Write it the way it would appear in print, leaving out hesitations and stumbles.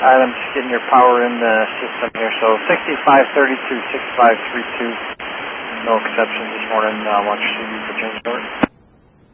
I'm just getting your power in the system here. So 6532, 6532. No exceptions this morning. Watch your CV for change order.